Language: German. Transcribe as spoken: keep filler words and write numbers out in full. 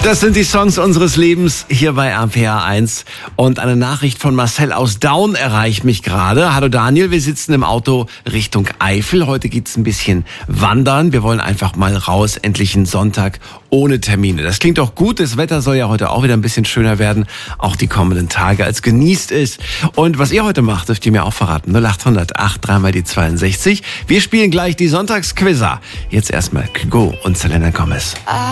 Das sind die Songs unseres Lebens hier bei R P R eins. Und eine Nachricht von Marcel aus Daun erreicht mich gerade. Hallo Daniel, wir sitzen im Auto Richtung Eifel. Heute geht's ein bisschen wandern. Wir wollen einfach mal raus, endlich einen Sonntag ohne Termine. Das klingt doch gut. Das Wetter soll ja heute auch wieder ein bisschen schöner werden. Auch die kommenden Tage. Als genießt es. Und was ihr heute macht, dürft ihr mir auch verraten. null acht hundert acht drei mal die zweiundsechzig. Wir spielen gleich die Sonntagsquizzer. Jetzt erstmal Kygo und Selena Gomez.